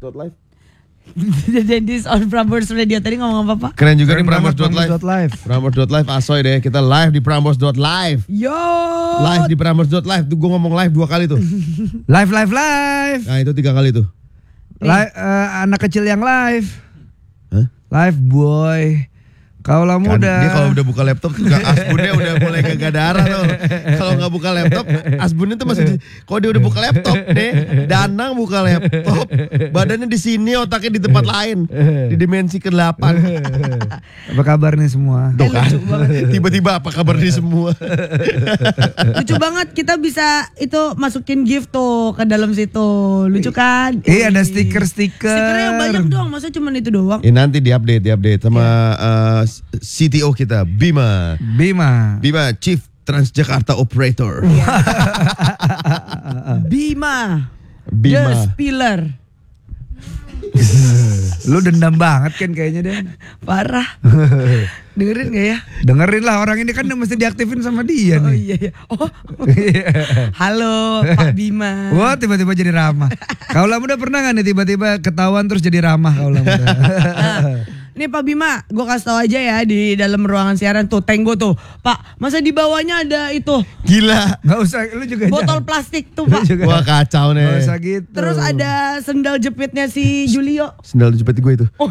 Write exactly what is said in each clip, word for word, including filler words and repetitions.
Live. The Dentist on Prambors Radio. Tadi ngomong apa Pak? Keren juga nih Prambors Live. Prambors Live asoy deh. Kita live di Prambors Live. Yo. Live di Prambors Live. Tuh gue ngomong live dua kali tuh. Live live live. Nah itu tiga kali tuh. Live, uh, anak kecil yang live. Hah? Live boy. Kaulah Kan, muda. dia kalau udah buka laptop tuh gak, asbunnya udah mulai gak darah tuh. Kalau nggak buka laptop, asbunnya tuh masih. Di, kalau dia udah buka laptop nih, Danang buka laptop, badannya di sini, otaknya di tempat lain, di dimensi kedelapan. Apa kabar nih semua? Tuh kan, tiba-tiba apa kabar nih semua? Lucu banget kita bisa itu masukin gift tuh ke dalam situ. Lucu kan? Iya ada stiker-stiker. Stikernya yang banyak dong, masa cuma itu doang? Ini nanti diupdate, diupdate sama uh, C T O kita, Bima. Bima. Bima, Chief Transjakarta Operator. Bima. Bima. The Spiller. Lu dendam banget kan kayaknya deh. Parah. Dengerin gak ya? Dengerin lah, orang ini kan mesti diaktifin sama dia Oh nih. iya iya. Oh. Halo Pak Bima. Wah tiba-tiba jadi ramah. Kaulah muda pernah gak nih tiba-tiba ketahuan terus jadi ramah kaulah muda? Nah, ini Pak Bima, gue kasih tau aja ya di dalam ruangan siaran tuh, tenggo tuh, Pak, masa di bawahnya ada itu Gila. Gak usah, lu juga botol jangan. plastik tuh Pak. Wah kacau nih. Gak usah gitu. Terus ada sendal jepitnya si Julio. Sendal jepit gue itu. Oh,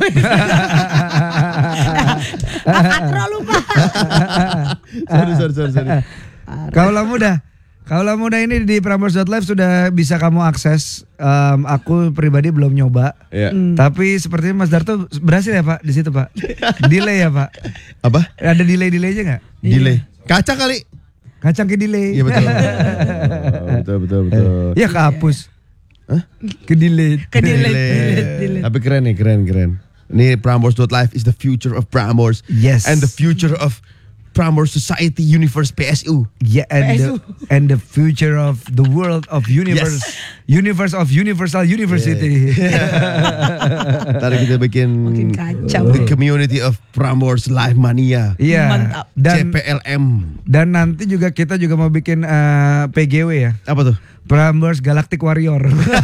Katro lu Pak. sorry, sorry, sorry, sorry. Kaulah muda. Kaulah muda ini di Prambors Live sudah bisa kamu akses. Um, aku pribadi belum nyoba. Iya. Hmm. Tapi sepertinya Mas Darto berhasil ya Pak di situ Pak. Delay ya Pak. Apa? Ada delay-delaynya nggak? Delay. Kaca kali. Kacang ke delay. Iya betul. betul, betul, betul. Ya kehapus. Hah? Ke delay. Ke delete, Delay. delete, delete. Tapi keren nih, keren, keren. Ini Prambors Live is the future of Prambors. Yes. And the future of Prambors Society Universe P S U. Yeah, and the, and the future of the world of universe, Yes. universe of universal university. Tadi kita bikin Makin kacau. the community of Prambors Live Mania. Iya. Mantap. C Dan P L M. dan nanti juga kita juga mau bikin uh, P G W ya. Apa tuh? Prambors Galactic Warrior.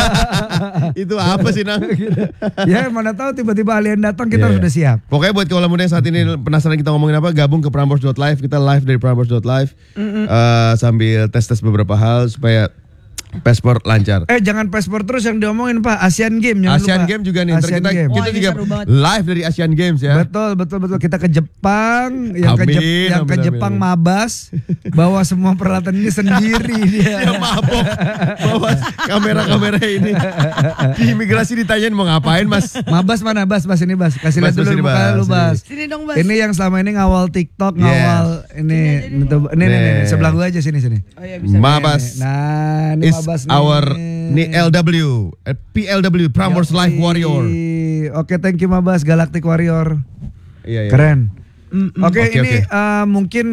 Itu apa sih Nang? Ya mana tahu tiba-tiba alien datang kita Yeah. sudah siap. Pokoknya buat kaulah muda yang saat ini penasaran kita ngomongin apa, gabung ke Prambors Live. Kita live dari Prambors Live uh, sambil tes-tes beberapa hal supaya paspor lancar. Eh jangan paspor terus yang diomongin Pak, Asian Games jangan Asian lupa. Games juga nih. Ntar Asian kita Games. kita Wah, ini juga seru banget. live dari Asian Games ya. Betul betul betul kita ke Jepang, yang ke, Jep- Amin, yang ke amin, Jepang amin. mabas, bawa semua peralatan ini sendiri dia. Dia mabok bawa kamera-kamera ini. Di imigrasi ditanyain mau ngapain Mas? Mabas mana Bas? Bas ini Bas. Kasih Bas, lihat dulu Bas, ini, muka Bas, lu Bas. Sini dong Bas. Ini yang selama ini ngawal TikTok, Yes. ngawal ini ini ini, ini, ini, Nih. sebelah gua aja sini sini. Oh iya bisa. Mabas Nah, ini is Mabas nih. our ini L W eh, P L W Prambors Live Warrior. Oke, thank you Mabas Galactic Warrior. Iya, iya. Keren. Mm-mm. Oke, Oke, ini oke. eh, mungkin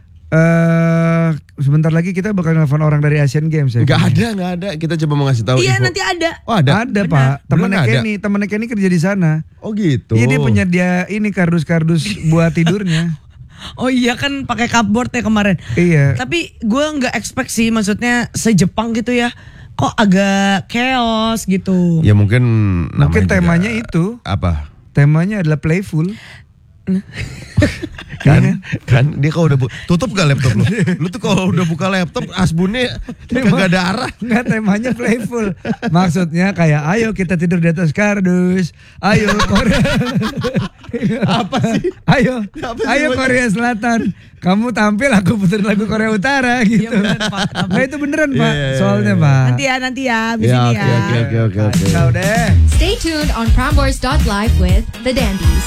eh sebentar lagi kita bakal nelfon orang dari Asian Games ya. Enggak ada, enggak ada. Kita coba mau ngasih tahu Iya info. nanti ada. Oh, ada. Ada Pak, temennya Beneran ada? Kenny, temennya Kenny kerja di sana. Oh gitu. Iya dia penyedia ini kardus-kardus buat tidurnya. Oh iya kan pakai cupboard ya kemarin. Iya. Tapi gue nggak expect sih, maksudnya se-Jepang gitu ya. Kok agak chaos gitu. Ya mungkin Mungkin namanya temanya juga- itu. apa? Temanya adalah playful. Kan kan dia kalau udah bu- tutup gak laptop lu? Lu tuh kalau udah buka laptop asbunnya kagak darah. Enggak, temanya playful. Maksudnya kayak ayo kita tidur di atas kardus. Ayo Korea. Apa sih? Ayo. Apa sih Ayo namanya? Korea Selatan. Kamu tampil aku putar lagu Korea Utara gitu. Iya, bener, Pak. Tapi- Nah itu beneran Pak. Iya, iya, Soalnya iya. Pak. Nanti ya, nanti ya, abis Ya ini oke ya. oke oke oke oke. Kacau deh. Stay tuned on Prambors Live with The Dandies.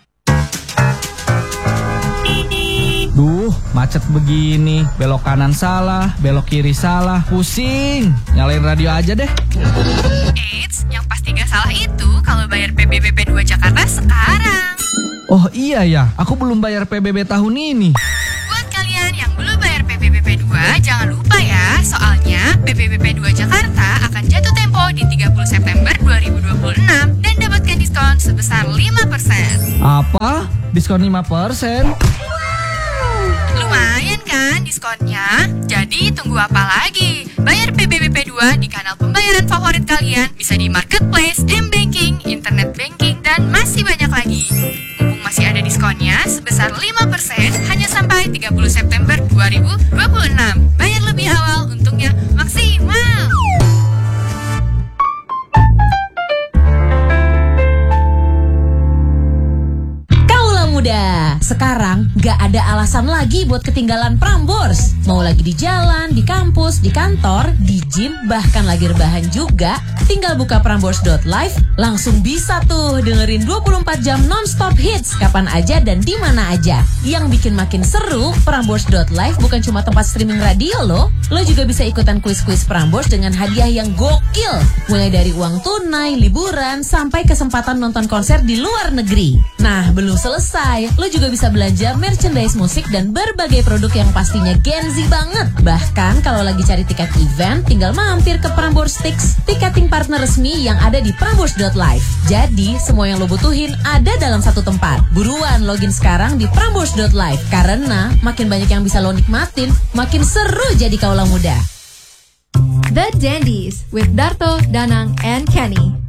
Duh, macet begini, belok kanan salah, belok kiri salah, pusing. Nyalain radio aja deh. Eits, yang pasti gak salah itu kalau bayar P B B P dua Jakarta sekarang. Oh iya ya, aku belum bayar P B B tahun ini. Buat kalian yang belum bayar P B B P dua, jangan lupa ya, soalnya P B B P dua Jakarta akan jatuh tempo di tiga puluh September dua ribu dua puluh enam dan dapatkan diskon sebesar lima persen. Apa? Diskon lima persen? Lumayan kan, diskonnya. Jadi tunggu apa lagi? Bayar P B B P dua di kanal pembayaran favorit kalian. Bisa di marketplace, M-banking, internet banking, dan masih banyak lagi. Mumpung masih ada diskonnya sebesar lima persen hanya sampai tiga puluh September dua ribu dua puluh enam. Bayar lebih awal, untungnya maksimal. Muda. Sekarang gak ada alasan lagi buat ketinggalan Prambors. Mau lagi di jalan, di kampus, di kantor, di gym, bahkan lagi rebahan juga, tinggal buka prambors dot live, langsung bisa tuh dengerin dua puluh empat jam non-stop hits kapan aja dan di mana aja. Yang bikin makin seru, prambors dot live bukan cuma tempat streaming radio loh. Lo juga bisa ikutan kuis-kuis Prambors dengan hadiah yang gokil. Mulai dari uang tunai, liburan, sampai kesempatan nonton konser di luar negeri. Nah, belum selesai. Lo juga bisa belanja merchandise musik dan berbagai produk yang pastinya Gen Z banget. Bahkan kalau lagi cari tiket event, tinggal mampir ke Prambors Tix, tiketing partner resmi yang ada di prambors dot live. Jadi, semua yang lo butuhin ada dalam satu tempat. Buruan login sekarang di prambors dot live. Karena makin banyak yang bisa lo nikmatin, makin seru jadi kaula muda. The Dandies with Darto, Danang, and Kenny.